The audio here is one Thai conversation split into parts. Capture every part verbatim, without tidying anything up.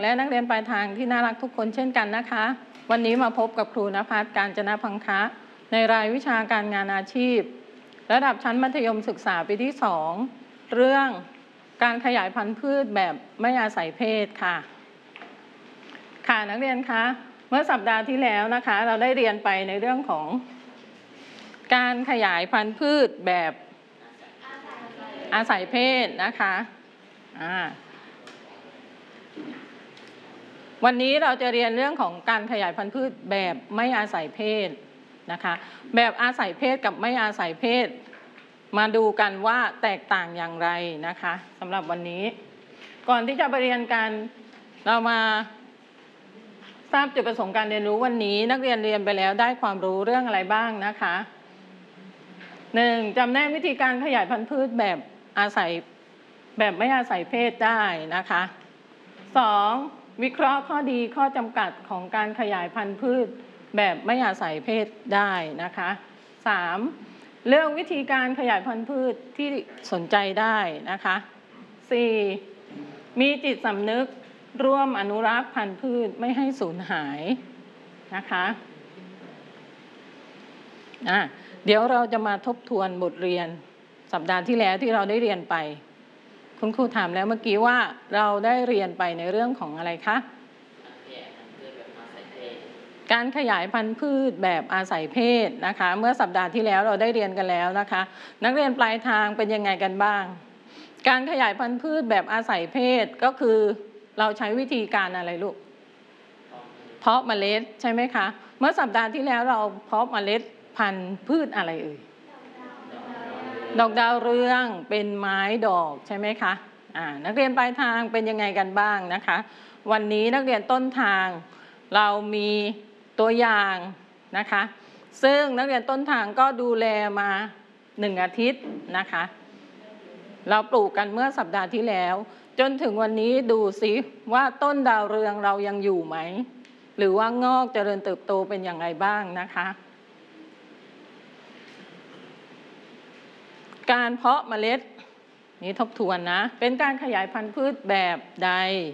และนักเรียนปลายทางที่น่ารักทุกคนเช่นกันนะคะวันนี้มาพบกับครูณภัส กาญจนพังคะในรายวิชาการงานอาชีพระดับชั้นมัธยมศึกษาปีที่สองเรื่องการขยายพันธุ์พืชแบบไม่อาศัยเพศค่ะค่ะนักเรียนคะเมื่อสัปดาห์ที่แล้วนะคะเราได้เรียนไปในเรื่องของการขยายพันธุ์พืชแบบอาศัยเพศนะคะอ่าวันนี้เราจะเรียนเรื่องของการขยายพันธุ์พืชแบบไม่อาศัยเพศนะคะแบบอาศัยเพศกับไม่อาศัยเพศมาดูกันว่าแตกต่างอย่างไรนะคะสำหรับวันนี้ก่อนที่จะไปเรียนกันเรามาทราบจุดประสงค์การเรียนรู้วันนี้นักเรียนเรียนไปแล้วได้ความรู้เรื่องอะไรบ้างนะคะหนึ่งจำแนกวิธีการขยายพันธุ์พืชแบบอาศัยแบบไม่อาศัยเพศได้นะคะสองวิเคราะห์ข้อดีข้อจำกัดของการขยายพันธุ์พืชแบบไม่อาศัยเพศได้นะคะสามเรื่องวิธีการขยายพันธุ์พืชที่สนใจได้นะคะสี่มีจิตสำนึกร่วมอนุรักษ์พันธุ์พืชไม่ให้สูญหายนะคะอ่ะเดี๋ยวเราจะมาทบทวนบทเรียนสัปดาห์ที่แล้วที่เราได้เรียนไปคุณครูถามแล้วเมื่อกี้ว่าเราได้เรียนไปในเรื่องของอะไรคะการขยายพันธุ์พืชแบบอาศัยเพศนะคะเมื่อสัปดาห์ที่แล้วเราได้เรียนกันแล้วนะคะนักเรียนปลายทางเป็นยังไงกันบ้างการขยายพันธุ์พืชแบบอาศัยเพศก็คือเราใช้วิธีการอะไรลูกเพาะเมล็ดใช่ไหมคะเมื่อสัปดาห์ที่แล้วเราเพาะเมล็ดพันธุ์พืชอะไรเอ่ยดอกดาวเรืองเป็นไม้ดอกใช่ไหมคะอ่านักเรียนปลายทางเป็นยังไงกันบ้างนะคะวันนี้นักเรียนต้นทางเรามีตัวอย่างนะคะซึ่งนักเรียนต้นทางก็ดูแลมาหนึ่งอาทิตย์นะคะเราปลูกกันเมื่อสัปดาห์ที่แล้วจนถึงวันนี้ดูซิว่าต้นดาวเรืองเรายังอยู่ไหมหรือว่างอกเจริญเติบโตเป็นอย่างไรบ้างนะคะการเพาะเมล็ดนี้ทบทวนนะเป็นการขยายพันธุ์พืชแบบใด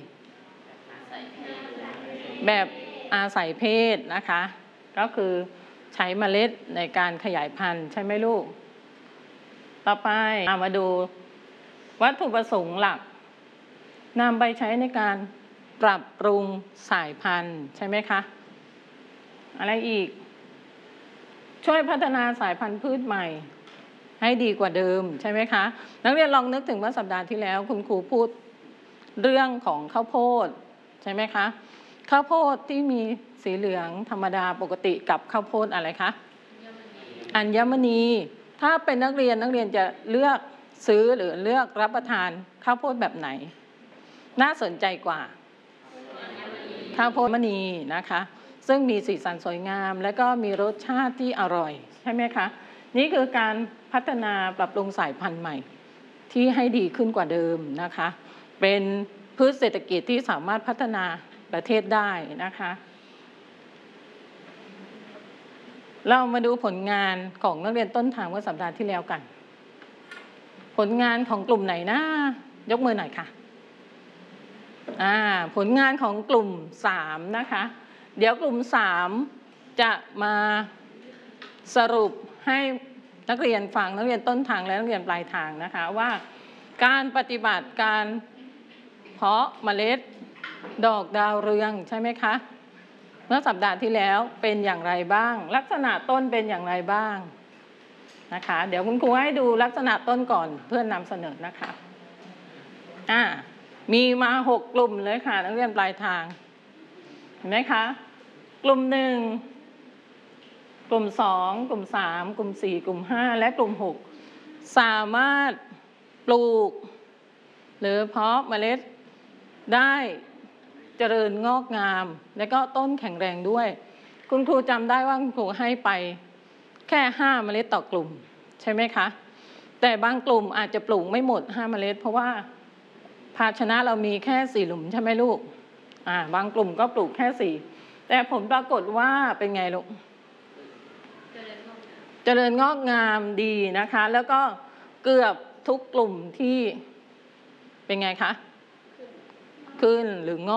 แบบอาศัยเพศนะคะก็คือใช้เมล็ดในการขยายพันธุ์ใช่ไหมลูกต่อไปมาดูวัตถุประสงค์หลักนำไปใช้ในการปรับปรุงสายพันธุ์ใช่ไหมคะอะไรอีกช่วยพัฒนาสายพันธุ์พืชใหม่ให้ดีกว่าเดิมใช่ไหมคะนักเรียนลองนึกถึงเมื่อสัปดาห์ที่แล้วคุณครูพูดเรื่องของข้าวโพดใช่ไหมคะข้าวโพดที่มีสีเหลืองธรรมดาปกติกับข้าวโพดอะไรคะอัญมณีถ้าเป็นนักเรียนนักเรียนจะเลือกซื้อหรือเลือกรับประทานข้าวโพดแบบไหนน่าสนใจกว่าข้าวโพดมณีนะคะซึ่งมีสีสันสวยงามและก็มีรสชาติที่อร่อยใช่ไหมคะนี่คือการพัฒนาปรับปรุงสายพันธุ์ใหม่ที่ให้ดีขึ้นกว่าเดิมนะคะเป็นพืชเศรษฐกิจที่สามารถพัฒนาประเทศได้นะคะเรามาดูผลงานของนักเรียนต้นทางเมื่อสัปดาห์ที่แล้วกันผลงานของกลุ่มไหนนะยกมือหน่อยค่ะอ่าผลงานของกลุ่มสามนะคะเดี๋ยวกลุ่มสามจะมาสรุปให้นักเรียนฟังนักเรียนต้นทางและนักเรียนปลายทางนะคะว่าการปฏิบัติการเพาะเมล็ดดอกดาวเรืองใช่ไหมคะเมื่อสัปดาห์ที่แล้วเป็นอย่างไรบ้างลักษณะต้นเป็นอย่างไรบ้างนะคะเดี๋ยวคุณครูให้ดูลักษณะต้นก่อนเพื่อนนำเสนอนะคะอ่ามีมาหกกลุ่มเลยค่ะนักเรียนปลายทางเห็นไหมคะกลุ่มหนึ่งกลุ่มสองกลุ่มสามกลุ่มสี่กลุ่มห้าและกลุ่มหกสามารถปลูกหรือเพาะเมล็ดได้เจริญงอกงามและก็ต้นแข็งแรงด้วยคุณครูจำได้ว่าคุณครูให้ไปแค่ห้าเมล็ดต่อกลุ่มใช่ไหมคะแต่บางกลุ่มอาจจะปลูกไม่หมดห้าเมล็ดเพราะว่าภาชนะเรามีแค่สี่หลุมใช่ไหมลูกอ่าบางกลุ่มก็ปลูกแค่สี่แต่ผลปรากฏว่าเป็นไงลูกเจริญงอกงามดีนะคะแล้วก็เกือบทุกกลุ่มที่เป็นไงคะขึ้นหรืองอก